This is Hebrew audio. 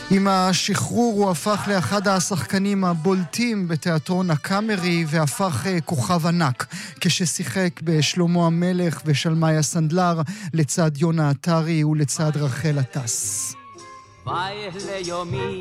עם השחרור הוא הפך לאחד השחקנים הבולטים בתיאטרון הקאמרי והפך כוכב ענק כששיחק בשלמה המלך ושלמיה סנדלר לצד יונה עטרי ולצד רחל עטס.